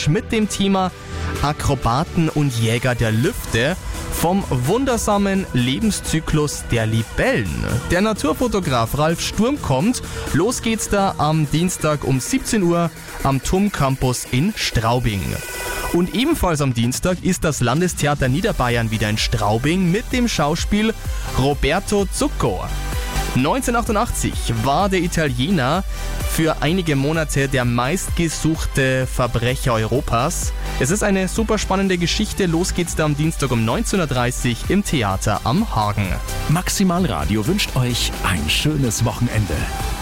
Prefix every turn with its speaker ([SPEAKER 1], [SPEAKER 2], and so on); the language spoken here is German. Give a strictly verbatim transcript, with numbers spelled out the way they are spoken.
[SPEAKER 1] mit dem Thema Akrobaten und Jäger der Lüfte vom wundersamen Lebenszyklus der Libellen. Der Naturfotograf Ralf Sturm kommt. Los geht's da am Dienstag um siebzehn Uhr am T U M Campus in Straubing. Und ebenfalls am Dienstag ist das Landestheater Niederbayern wieder in Straubing mit dem Schauspiel Roberto Zucco. neunzehnhundertachtundachtzig war der Italiener für einige Monate der meistgesuchte Verbrecher Europas. Es ist eine super spannende Geschichte. Los geht's da am Dienstag um neunzehn Uhr dreißig im Theater am Hagen.
[SPEAKER 2] Maximal Radio wünscht euch ein schönes Wochenende.